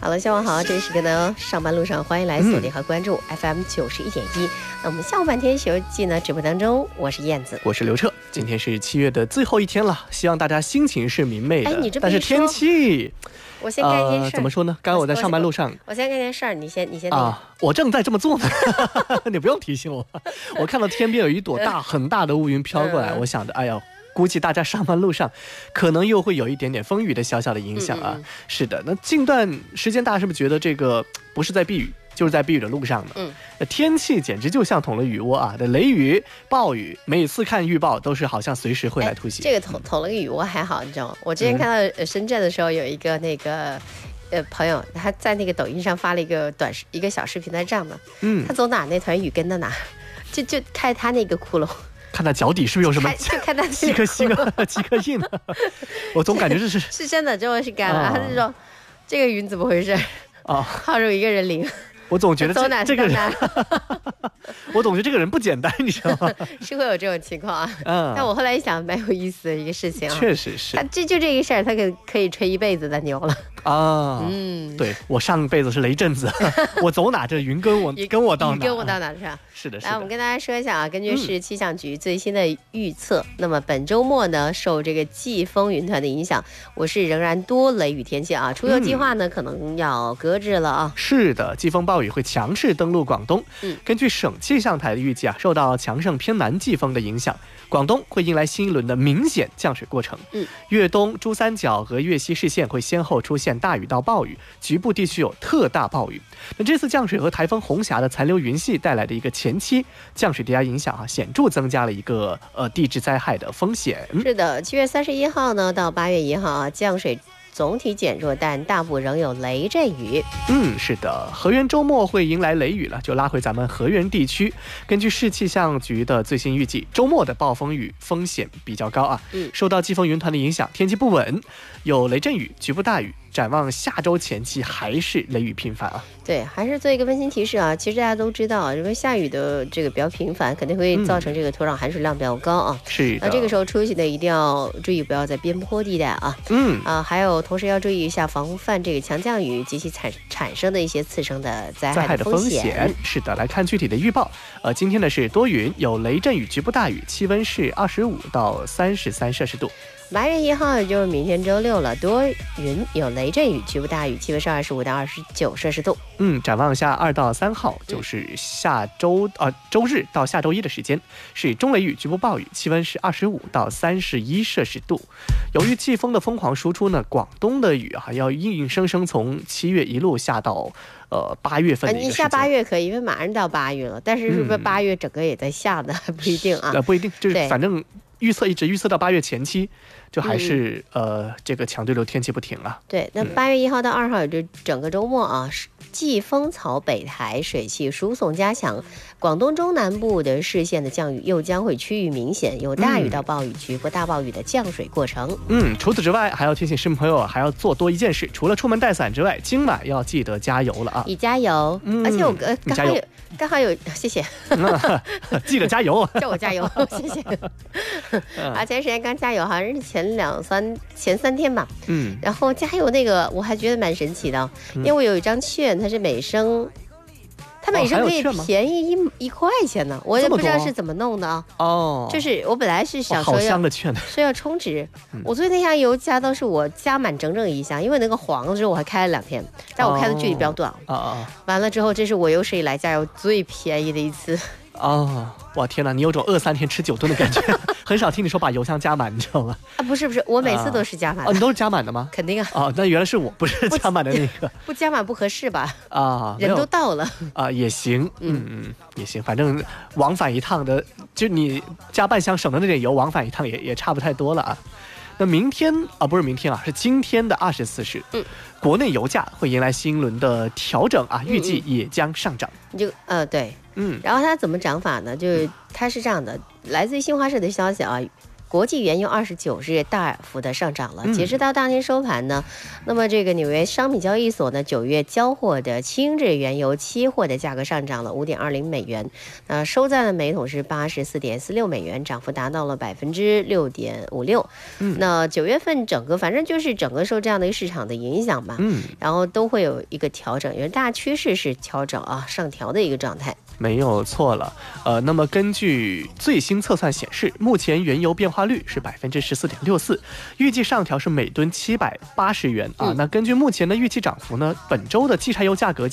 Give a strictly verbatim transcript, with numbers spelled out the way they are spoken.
好了，下午好，这时刻呢，上班路上欢迎来锁定和关注 F M 九十一点一。那我们下午半天《西游记》呢直播当中，我是燕子， 我是刘彻。今天是七月的最后一天了，希望大家心情是明媚的。 哎，你这但是天气， 我先干一件事、 呃。怎么说呢？刚刚我在上班路上， 我, 我, 我先干件事儿，你先，你先、那個、 啊，我正在这么做呢，你不用提醒我。我看到天边有一朵大很大的乌云飘过来，嗯、我想着，哎呀。估计大家上班路上可能又会有一点点风雨的小小的影响啊。嗯嗯是的，那近段时间大家是不是觉得这个不是在避雨，就是在避雨的路上呢？嗯，那天气简直就像捅了雨窝啊！的雷雨、暴雨，每次看预报都是好像随时会来突袭。 这个捅捅了个雨窝还好，你知道吗？我之前看到深圳的时候有一个那个。呃，朋友他在那个抖音上发了一个短视一个小视频，他这样的，嗯，他走哪那团雨跟到哪，就就开他那个窟窿。 看他脚底是不是有什么就看他几颗星啊，几颗印啊？我总感觉这是是真的，真的是干了。他是说这个云怎么回事啊？号称一个人淋。 我总觉得走哪这个人，我总觉得这个人不简单，你知道吗？ 是会有这种情况啊。嗯。但我后来一想，蛮有意思的一个事情啊。 确实是。 他这就这个事儿，他可可以吹一辈子的牛了。 啊，嗯，对，我上辈子是雷震子，我走哪这云跟我跟我到哪， 云跟我到哪是吧？ 是的，是的。 来，我们跟大家说一下啊，根据市气象局最新的预测，嗯、那么本周末呢，受这个季风云团的影响，我市仍然多雷雨天气啊，出游计划呢、嗯、可能要搁置了啊。 是的，季风暴雨会强势登陆广东。嗯，根据省气象台的预计啊，受到强盛偏南季风的影响，广东会迎来新一轮的明显降水过程。嗯，粤东、珠三角和粤西市县会先后出现大雨到暴雨，局部地区有特大暴雨。那这次降水和台风红霞的残留云系带来的一个前期降水低压影响啊，显著增加了一个呃地质灾害的风险。 是的，七月三十一号呢到八月一号啊，降水总体减弱，但大部仍有雷阵雨。 嗯，是的，河源周末会迎来雷雨了，就拉回咱们河源地区。根据市气象局的最新预计，周末的暴风雨风险比较高啊。嗯，受到季风云团的影响，天气不稳，有雷阵雨、局部大雨。展望下周前期还是雷雨频繁啊。 对，还是做一个温馨提示啊。其实大家都知道，因为下雨的这个比较频繁，肯定会造成这个土壤含水量比较高啊。 是、嗯。 那这个时候出行呢，一定要注意不要在边坡地带啊。嗯。啊，还有同时要注意一下防范这个强降雨及其产产生的一些次生的灾害的风险。 灾害的风险。是的，来看具体的预报。呃，今天呢是多云，有雷阵雨、局部大雨，气温是二十五到三十三摄氏度。 八月一号也就是明天周六了，多云有雷阵雨，局部大雨，气温是二十五到二十九摄氏度。 嗯，展望下二到三号就是下周呃周日到下周一的时间，是中雷雨，局部暴雨，气温是二十五到三十一摄氏度。由于季风的疯狂输出呢，广东的雨啊要硬硬生生从七月一路下到呃八月份的一个时间。 你下八月可以，因为马上到八月了，但是是不是八月整个也在下的、嗯、还不一定啊？ 呃，不一定，就是反正。预测一直预测到八月前期，就还是、嗯、呃这个强对流天气不停啊。 对，那八月一号到二号也就整个周末啊，季风槽北台水汽输送加强，广东中南部的市县的降雨又将会趋于明显，有大雨到暴雨、局部大暴雨的降水过程。 嗯，除此之外，还要提醒市民朋友还要做多一件事，除了出门带伞之外，今晚要记得加油了啊！ 你加油，嗯、而且我呃刚好有刚好有，谢谢， 记得加油， 叫我加油，谢谢。啊，前段时间刚加油，好像是前两三前三天吧。嗯，然后加油那个我还觉得蛮神奇的，因为我有一张券，它是每升，它每升可以便宜一、哦、一块钱呢，我也不知道是怎么弄的啊。哦，就是我本来是想说要、哦、 好香的券， 说要充值。嗯、我最近那箱油加到是我加满整整一箱，因为那个黄的时候我还开了两天，但我开的距离比较短。啊啊、哦！完了之后，这是我有史以来加油最便宜的一次。 哦，哇天哪，你有种饿三天吃九顿的感觉，很少听你说把油箱加满，你知道吗？ 啊，不是不是，我每次都是加满的。 哦，你都是加满的吗？ 肯定啊。 哦，那原来是我不是加满的那个。 不, 不加满不合适吧？ 啊， 人都到了啊，也行，嗯嗯也行，反正往返一趟的，就你加半箱省的那点油，往返一趟也也差不太多了啊。那明天啊，不是明天啊，是今天的二十四时，嗯，国内油价会迎来新一轮的调整啊，预计也将上涨。 你就呃对。嗯，然后它怎么涨法呢？就是它是这样的，来自于新华社的消息啊， 国际原油二十九日大幅的上涨了。截止到当天收盘呢，那么这个纽约商品交易所呢，九月交货的轻质原油期货的价格上涨了五点二零美元，那收在了每桶是八十四点四六美元，涨幅达到了百分之六点五六。嗯，那九月份整个反正就是整个受这样的一个市场的影响吧，嗯，然后都会有一个调整，因为大趋势是调整啊，上调的一个状态。 没有错了，呃，那么根据最新测算显示，目前原油变化率是百分之十四点六四，预计上调是每吨七百八十元啊。嗯、那根据目前的预期涨幅呢，本周的季柴油价格